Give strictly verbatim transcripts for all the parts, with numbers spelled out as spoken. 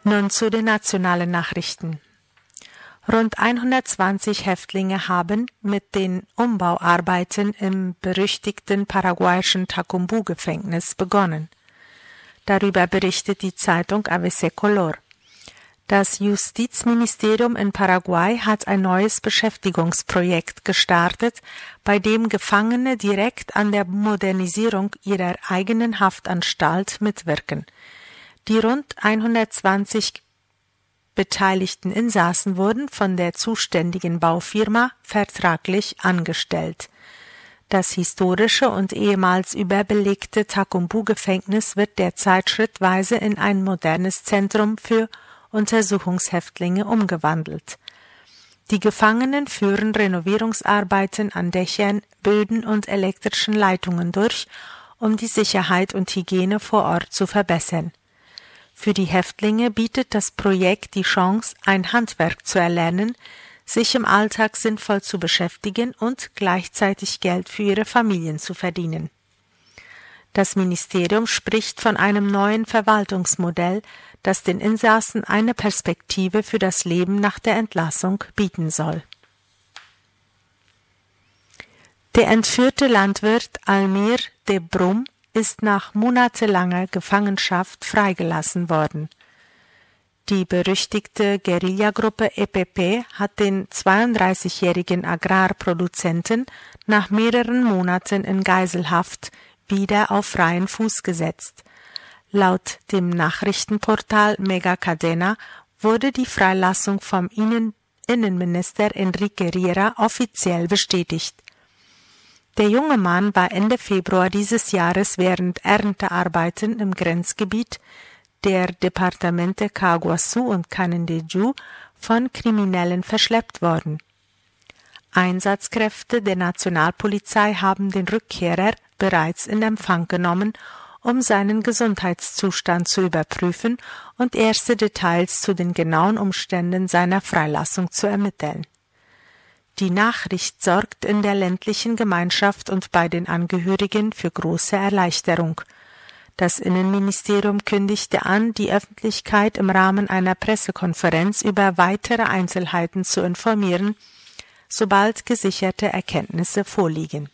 Nun zu den nationalen Nachrichten. Rund hundertzwanzig Häftlinge haben mit den Umbauarbeiten im berüchtigten paraguayischen Tacumbu-Gefängnis begonnen. Darüber berichtet die Zeitung A B C Color. Das Justizministerium in Paraguay hat ein neues Beschäftigungsprojekt gestartet, bei dem Gefangene direkt an der Modernisierung ihrer eigenen Haftanstalt mitwirken. Die rund hundertzwanzig beteiligten Insassen wurden von der zuständigen Baufirma vertraglich angestellt. Das historische und ehemals überbelegte Tacumbu-Gefängnis wird derzeit schrittweise in ein modernes Zentrum für Untersuchungshäftlinge umgewandelt. Die Gefangenen führen Renovierungsarbeiten an Dächern, Böden und elektrischen Leitungen durch, um die Sicherheit und Hygiene vor Ort zu verbessern. Für die Häftlinge bietet das Projekt die Chance, ein Handwerk zu erlernen, sich im Alltag sinnvoll zu beschäftigen und gleichzeitig Geld für ihre Familien zu verdienen. Das Ministerium spricht von einem neuen Verwaltungsmodell, das den Insassen eine Perspektive für das Leben nach der Entlassung bieten soll. Der entführte Landwirt Almir de Brum ist nach monatelanger Gefangenschaft freigelassen worden. Die berüchtigte Guerillagruppe E P P hat den zweiunddreißigjährigen Agrarproduzenten nach mehreren Monaten in Geiselhaft wieder auf freien Fuß gesetzt. Laut dem Nachrichtenportal Mega Cadena wurde die Freilassung vom Innen- Innenminister Enrique Riera offiziell bestätigt. Der junge Mann war Ende Februar dieses Jahres während Erntearbeiten im Grenzgebiet der Departamente Caguazú und Canindeyú von Kriminellen verschleppt worden. Einsatzkräfte der Nationalpolizei haben den Rückkehrer bereits in Empfang genommen, um seinen Gesundheitszustand zu überprüfen und erste Details zu den genauen Umständen seiner Freilassung zu ermitteln. Die Nachricht sorgt in der ländlichen Gemeinschaft und bei den Angehörigen für große Erleichterung. Das Innenministerium kündigte an, die Öffentlichkeit im Rahmen einer Pressekonferenz über weitere Einzelheiten zu informieren, sobald gesicherte Erkenntnisse vorliegen.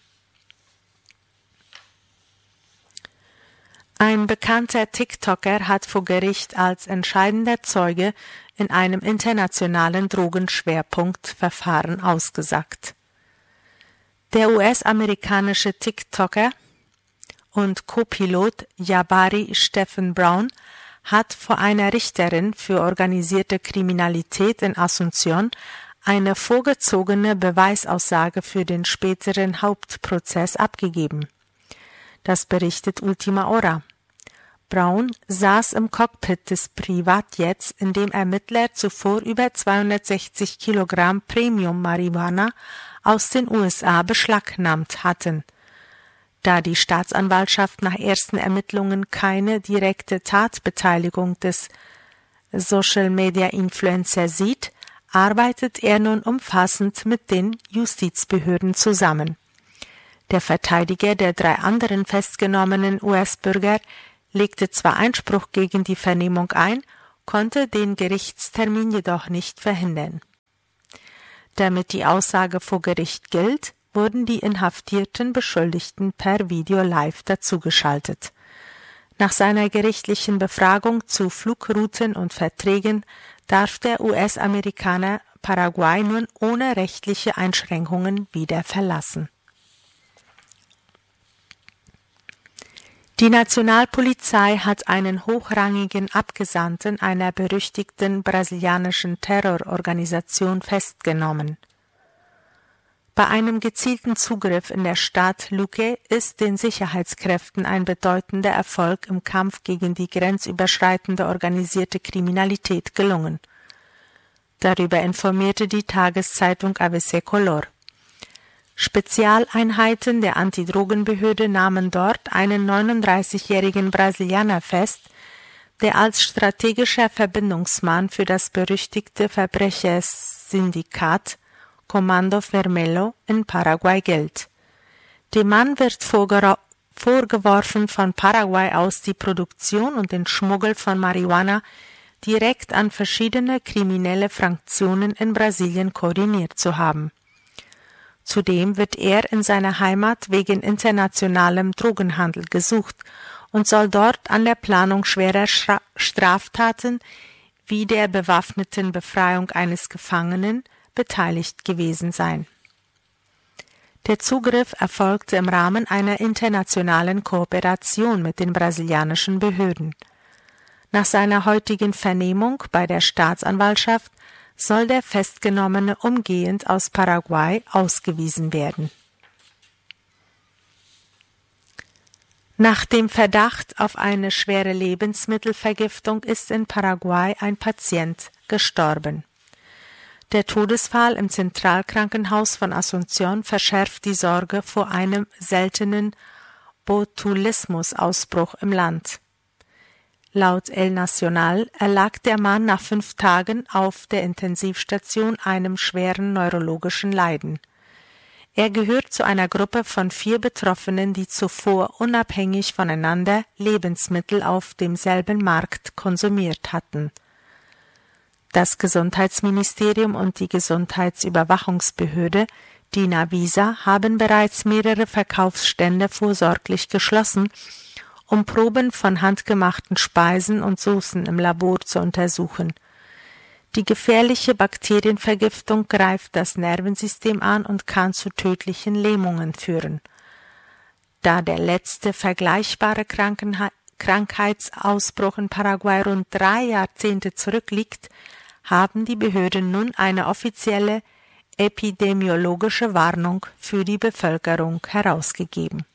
Ein bekannter TikToker hat vor Gericht als entscheidender Zeuge in einem internationalen Drogenschwerpunktverfahren ausgesagt. Der U S-amerikanische TikToker und Co-Pilot Jabari Stephen Brown hat vor einer Richterin für organisierte Kriminalität in Asunción eine vorgezogene Beweisaussage für den späteren Hauptprozess abgegeben. Das berichtet Ultima Hora. Brown saß im Cockpit des Privatjets, in dem Ermittler zuvor über zweihundertsechzig Kilogramm Premium-Marihuana aus den U S A beschlagnahmt hatten. Da die Staatsanwaltschaft nach ersten Ermittlungen keine direkte Tatbeteiligung des Social-Media-Influencer sieht, arbeitet er nun umfassend mit den Justizbehörden zusammen. Der Verteidiger der drei anderen festgenommenen U S-Bürger legte zwar Einspruch gegen die Vernehmung ein, konnte den Gerichtstermin jedoch nicht verhindern. Damit die Aussage vor Gericht gilt, wurden die inhaftierten Beschuldigten per Video live dazugeschaltet. Nach seiner gerichtlichen Befragung zu Flugrouten und Verträgen darf der U S-Amerikaner Paraguay nun ohne rechtliche Einschränkungen wieder verlassen. Die Nationalpolizei hat einen hochrangigen Abgesandten einer berüchtigten brasilianischen Terrororganisation festgenommen. Bei einem gezielten Zugriff in der Stadt Luque ist den Sicherheitskräften ein bedeutender Erfolg im Kampf gegen die grenzüberschreitende organisierte Kriminalität gelungen. Darüber informierte die Tageszeitung A B C Color. Spezialeinheiten der Antidrogenbehörde nahmen dort einen neununddreißigjährigen Brasilianer fest, der als strategischer Verbindungsmann für das berüchtigte Verbrechersyndikat Comando Vermelho in Paraguay gilt. Dem Mann wird vorgeworfen, von Paraguay aus die Produktion und den Schmuggel von Marihuana direkt an verschiedene kriminelle Fraktionen in Brasilien koordiniert zu haben. Zudem wird er in seiner Heimat wegen internationalem Drogenhandel gesucht und soll dort an der Planung schwerer Straftaten wie der bewaffneten Befreiung eines Gefangenen beteiligt gewesen sein. Der Zugriff erfolgte im Rahmen einer internationalen Kooperation mit den brasilianischen Behörden. Nach seiner heutigen Vernehmung bei der Staatsanwaltschaft soll der Festgenommene umgehend aus Paraguay ausgewiesen werden. Nach dem Verdacht auf eine schwere Lebensmittelvergiftung ist in Paraguay ein Patient gestorben. Der Todesfall im Zentralkrankenhaus von Asunción verschärft die Sorge vor einem seltenen Botulismusausbruch im Land. Laut El Nacional erlag der Mann nach fünf Tagen auf der Intensivstation einem schweren neurologischen Leiden. Er gehört zu einer Gruppe von vier Betroffenen, die zuvor unabhängig voneinander Lebensmittel auf demselben Markt konsumiert hatten. Das Gesundheitsministerium und die Gesundheitsüberwachungsbehörde, die Anvisa, haben bereits mehrere Verkaufsstände vorsorglich geschlossen, um Proben von handgemachten Speisen und Soßen im Labor zu untersuchen. Die gefährliche Bakterienvergiftung greift das Nervensystem an und kann zu tödlichen Lähmungen führen. Da der letzte vergleichbare Krankenha- Krankheitsausbruch in Paraguay rund drei Jahrzehnte zurückliegt, haben die Behörden nun eine offizielle epidemiologische Warnung für die Bevölkerung herausgegeben.